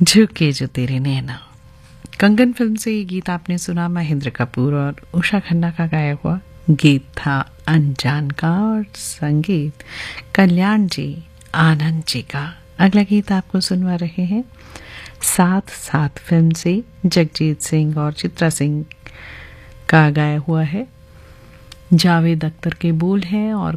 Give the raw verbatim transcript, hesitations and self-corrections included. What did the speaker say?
झुके जो तेरे नैना। कंगन फिल्म से ये गीत आपने सुना। महेंद्र कपूर और उषा खन्ना का गाया हुआ गीत था अनजान का, और संगीत कल्याण जी आनंद जी का। अगला गीत आपको सुनवा रहे हैं साथ साथ फिल्म से, जगजीत सिंह और चित्रा सिंह का गाया हुआ है। जावेद अख्तर के बोल हैं और